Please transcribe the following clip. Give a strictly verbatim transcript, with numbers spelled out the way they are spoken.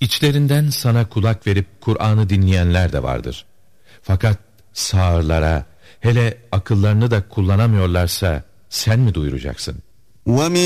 İçlerinden sana kulak verip Kur'an'ı dinleyenler de vardır. Fakat sağırlara, hele akıllarını da kullanamıyorlarsa sen mi duyuracaksın?